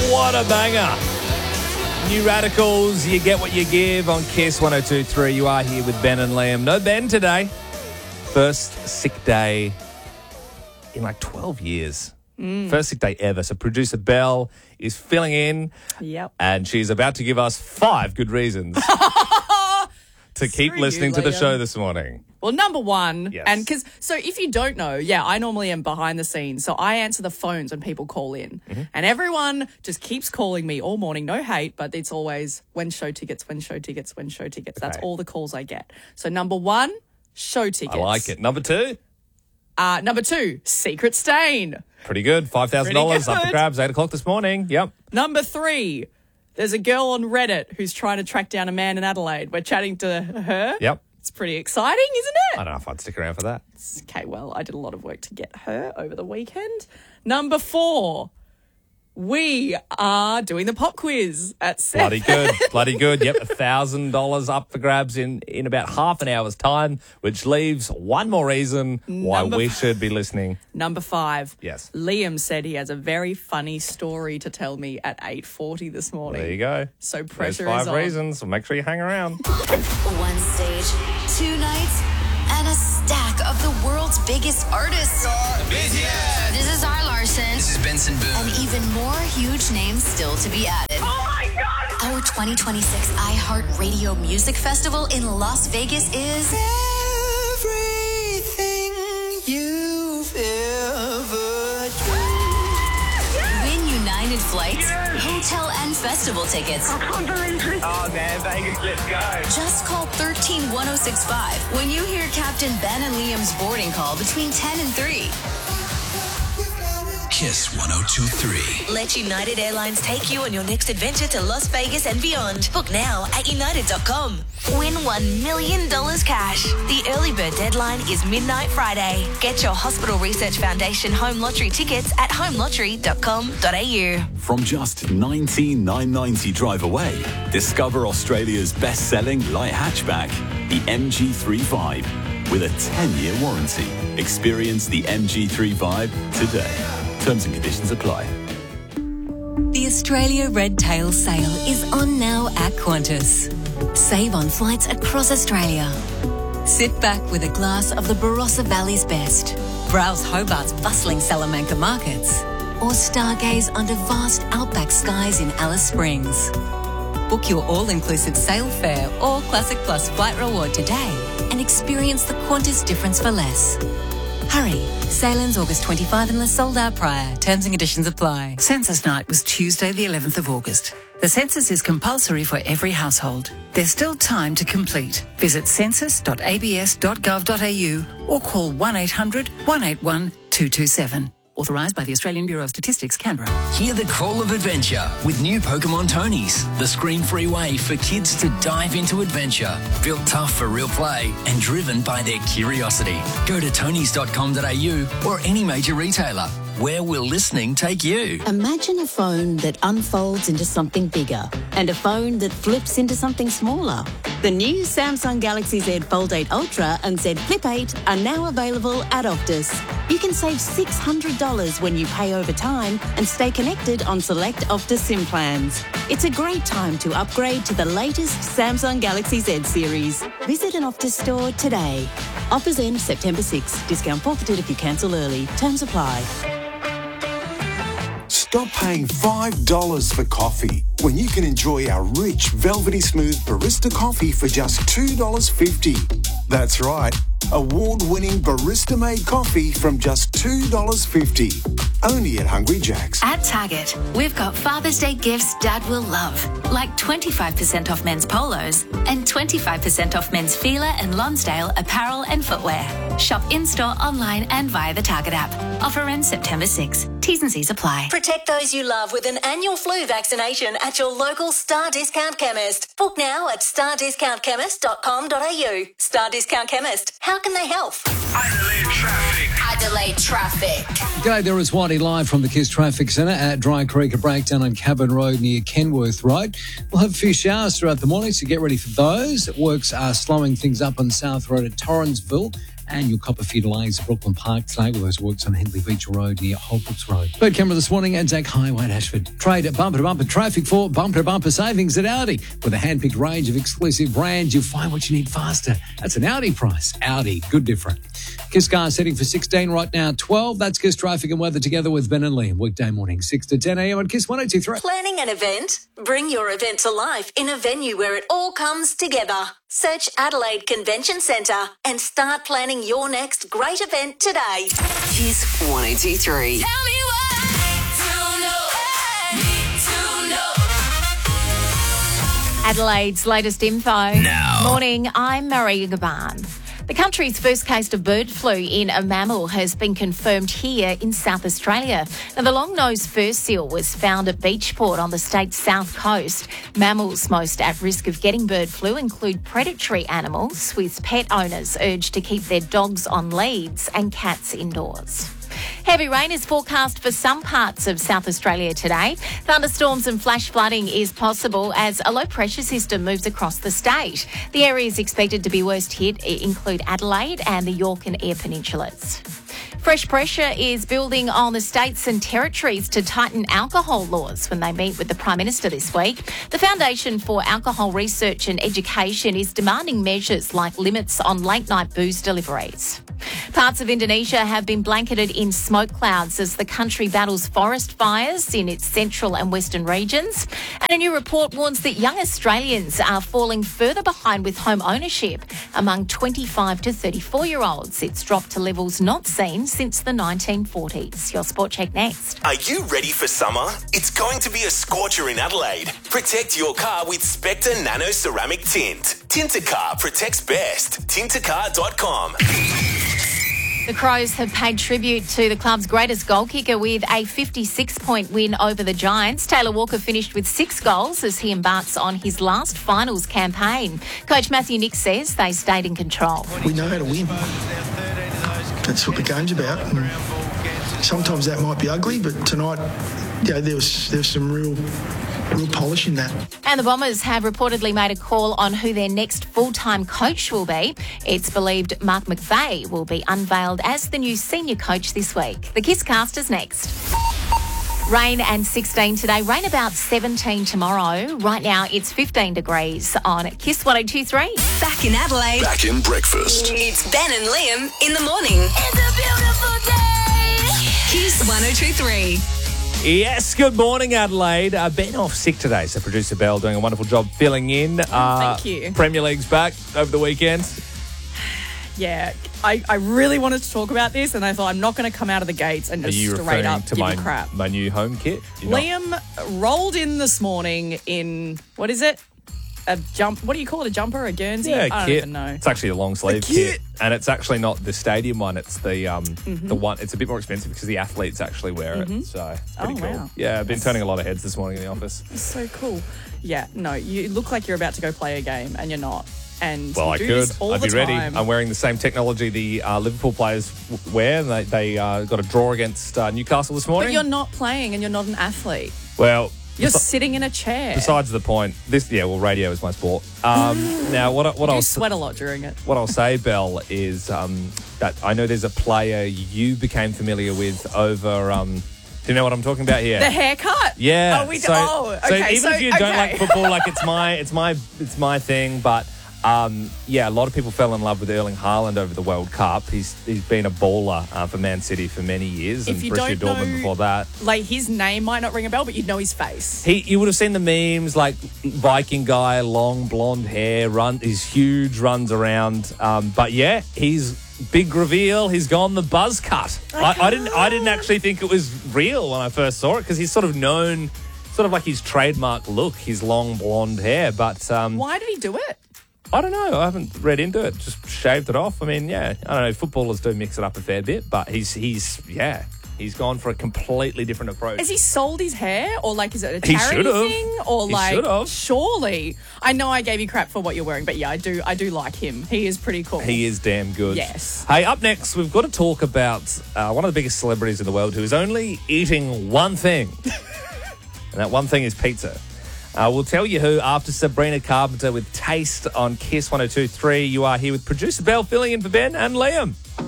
What a banger. New Radicals, you get what you give on Kiss 102.3. You are here with Ben and Liam. No Ben today. First sick day in like 12 years. First sick day ever. So producer Belle is filling in. Yep. And she's about to give us 5 good reasons to keep listening to the show this morning. Well, number one, Yes. and so if you don't know, I normally am behind the scenes. So I answer the phones when people call in. And everyone just keeps calling me all morning. No hate, but it's always when show tickets, when show tickets, when show tickets. That's all the calls I get. So number one, show tickets. I like it. Number 2? Number 2, Secret Stain. Pretty good. $5,000 up for grabs, 8 o'clock this morning. Yep. Number 3, there's a girl on Reddit who's trying to track down a man in Adelaide. We're chatting to her. Yep. It's pretty exciting, isn't it? I don't know if I'd stick around for that. Okay, well, I did a lot of work to get her over the weekend. Number 4, we are doing the pop quiz at 7. Bloody good. Bloody good. Yep, $1,000 up for grabs in about half an hour's time, which leaves one more reason why we should be listening. Number 5. Yes. Liam said he has a very funny story to tell me at 8:40 this morning. There you go. So There's pressure 5 is on. reasons. So make sure you hang around. One stage, 2 nights, and a stack of the world's biggest artists. This is R. Larson. This is Benson Boone. And even more huge names still to be added. Oh my God! Our 2026 iHeartRadio Music Festival in Las Vegas is Everything you've ever done. Win United Flights, hotel and festival tickets. Oh man, Vegas, let's go. Just call 131065 when you hear Captain Ben and Liam's boarding call between 10 and 3. Kiss 102.3. Let United Airlines take you on your next adventure to Las Vegas and beyond. Book now at united.com. Win $1 million cash. The early bird deadline is midnight Friday. Get your Hospital Research Foundation home lottery tickets at homelottery.com.au. From just $19,990 drive away, discover Australia's best-selling light hatchback, the MG3 with a 10-year warranty. Experience the MG3 today. Terms and conditions apply. The Australia Red Tail Sale is on now at Qantas. Save on flights across Australia. Sit back with a glass of the Barossa Valley's best. Browse Hobart's bustling Salamanca markets. Or stargaze under vast outback skies in Alice Springs. Book your all-inclusive sail fare or Classic Plus flight reward today and experience the Qantas difference for less. Hurry. Sail-ins August 25 unless sold out prior. Terms and conditions apply. Census night was Tuesday the 11th of August. The census is compulsory for every household. There's still time to complete. Visit census.abs.gov.au or call 1800 181 227. Authorised by the Australian Bureau of Statistics, Canberra. Hear the call of adventure with new Pokemon Tonys, the screen-free way for kids to dive into adventure. Built tough for real play and driven by their curiosity. Go to tonys.com.au or any major retailer. Where will listening take you? Imagine a phone that unfolds into something bigger and a phone that flips into something smaller. The new Samsung Galaxy Z Fold 8 Ultra and Z Flip 8 are now available at Optus. You can save $600 when you pay over time and stay connected on select Optus SIM plans. It's a great time to upgrade to the latest Samsung Galaxy Z series. Visit an Optus store today. Offers end September 6. Discount forfeited if you cancel early. Terms apply. Stop paying $5 for coffee when you can enjoy our rich, velvety smooth barista coffee for just $2.50. That's right, award-winning barista-made coffee from just $2.50. Only at Hungry Jack's. At Target, we've got Father's Day gifts Dad will love, like 25% off men's polos and 25% off men's Fila and Lonsdale apparel and footwear. Shop in-store, online and via the Target app. Offer ends September 6. T's and C's apply. Protect those you love with an annual flu vaccination at your local Star Discount Chemist. Book now at stardiscountchemist.com.au. Star Discount Chemist. How can they help? Adelaide traffic. G'day, there is Whitey live from the Kiss Traffic Centre at Dry Creek, a breakdown on Cabin Road near Kenworth Road. We'll have a few showers throughout the morning, so get ready for those. Works are slowing things up on South Road at Torrensville And you'll cop a few delays at Brooklyn Park today with those works on Henley Beach Road near Holbrooks Road. Bird camera this morning at Zach Highway at Ashford. Trade at bumper-to-bumper traffic for bumper-to-bumper savings at Audi. With a hand-picked range of exclusive brands, you'll find what you need faster. That's an Audi price. Audi, good different. Kiss car setting for 16 right now, 12. That's Kiss traffic and weather together with Ben and Liam. Weekday morning, 6 to 10 a.m. on Kiss 102.3. Planning an event? Bring your event to life in a venue where it all comes together. Search Adelaide Convention Centre and start planning your next great event today. Kiss 102.3. Tell me what to know. Adelaide's latest info. Now. Morning, I'm Maria Gaban. The country's first case of bird flu in a mammal has been confirmed here in South Australia. Now, the long-nosed fur seal was found at Beachport on the state's south coast. Mammals most at risk of getting bird flu include predatory animals, with pet owners urged to keep their dogs on leads and cats indoors. Heavy rain is forecast for some parts of South Australia today. Thunderstorms and flash flooding is possible as a low pressure system moves across the state. The areas expected to be worst hit include Adelaide and the York and Eyre Peninsulas. Fresh pressure is building on the states and territories to tighten alcohol laws when they meet with the Prime Minister this week. The Foundation for Alcohol Research and Education is demanding measures like limits on late-night booze deliveries. Parts of Indonesia have been blanketed in smoke clouds as the country battles forest fires in its central and western regions. And a new report warns that young Australians are falling further behind with home ownership. Among 25 to 34-year-olds, it's dropped to levels not seen since the 1940s. Your Sport Check next. Are you ready for summer? It's going to be a scorcher in Adelaide. Protect your car with Spectre Nano Ceramic Tint. Tintercar protects best. Tintercar.com. The Crows have paid tribute to the club's greatest goal kicker with a 56-point win over the Giants. Taylor Walker finished with 6 goals as he embarks on his last finals campaign. Coach Matthew Nick says they stayed in control. We know how to win. That's what the game's about. And sometimes that might be ugly, but tonight, there was some real polish in that. And the Bombers have reportedly made a call on who their next full-time coach will be. It's believed Mark McVeigh will be unveiled as the new senior coach this week. The Kiss Cast is next. Rain and 16 today, rain about 17 tomorrow. Right now it's 15 degrees on Kiss 102.3. Back in Adelaide. Back in breakfast. It's Ben and Liam in the morning. It's a beautiful day. Kiss 102.3. Yes, good morning, Adelaide. Ben off sick today, so producer Belle doing a wonderful job filling in. Thank you. Premier League's back over the weekend. Yeah, I really wanted to talk about this, and I thought I'm not going to come out of the gates and just straight up give you crap. My new home kit? Liam rolled in this morning in, what is it? A jump. What do you call it? A jumper? A Guernsey? Yeah, I don't kit. even know. It's actually a long sleeve kit, and it's actually not the stadium one. It's the the one. It's a bit more expensive because the athletes actually wear it. So pretty cool. Wow. Yeah, I've been turning a lot of heads this morning in the office. It's so cool. Yeah, no, you look like you're about to go play a game, and you're not. And well, you I do could. this all I'd the be ready. time. I'm wearing the same technology the Liverpool players wear. And they got a draw against Newcastle this morning. But you're not playing, and you're not an athlete. Well. You're sitting in a chair. Besides the point, radio is my sport. Now, what I'll sweat a lot during it. What I'll say, Belle, is that I know there's a player you became familiar with over. Do you know what I'm talking about here? The haircut. Yeah. Okay. So even if you don't like football, like it's my thing, but. A lot of people fell in love with Erling Haaland over the World Cup. He's been a baller for Man City for many years, and Borussia Dortmund before that. Like, his name might not ring a bell, but you'd know his face. You would have seen the memes, like Viking guy, long blonde hair, he's huge, runs around. But yeah, he's big reveal. He's gone the buzz cut. I didn't actually think it was real when I first saw it because he's sort of known, sort of like his trademark look, his long blonde hair. But why did he do it? I don't know. I haven't read into it. Just shaved it off. I mean, yeah, I don't know. Footballers do mix it up a fair bit, but he's gone for a completely different approach. Has he sold his hair, or like is it a charity thing, or like surely? I know I gave you crap for what you're wearing, but yeah, I do like him. He is pretty cool. He is damn good. Yes. Hey, up next, we've got to talk about one of the biggest celebrities in the world who is only eating one thing, and that one thing is pizza. We'll tell you who after Sabrina Carpenter with Taste on Kiss 102.3. You are here with producer Belle filling in for Ben and Liam.